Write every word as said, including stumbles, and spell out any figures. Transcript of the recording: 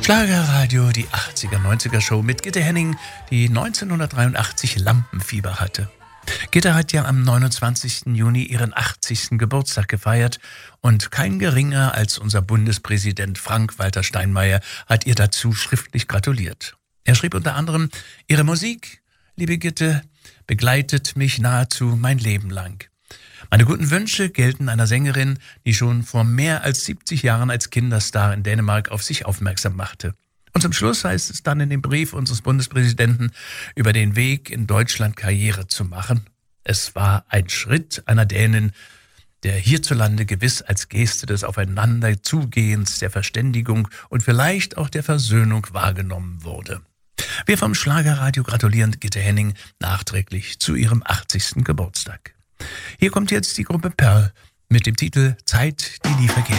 Schlagerradio, die achtziger, neunziger Show mit Gitte Henning, die neunzehnhundertdreiundachtzig Lampenfieber hatte. Gitte hat ja am neunundzwanzigsten Juni ihren achtzigsten Geburtstag gefeiert und kein geringer als unser Bundespräsident Frank-Walter Steinmeier hat ihr dazu schriftlich gratuliert. Er schrieb unter anderem: Ihre Musik, liebe Gitte, begleitet mich nahezu mein Leben lang. Meine guten Wünsche gelten einer Sängerin, die schon vor mehr als siebzig Jahren als Kinderstar in Dänemark auf sich aufmerksam machte. Und zum Schluss heißt es dann in dem Brief unseres Bundespräsidenten über den Weg, in Deutschland Karriere zu machen: Es war ein Schritt einer Dänin, der hierzulande gewiss als Geste des Aufeinanderzugehens, der Verständigung und vielleicht auch der Versöhnung wahrgenommen wurde. Wir vom Schlagerradio gratulieren Gitte Henning nachträglich zu ihrem achtzigsten Geburtstag. Hier kommt jetzt die Gruppe Pearl mit dem Titel Zeit, die nie vergeht.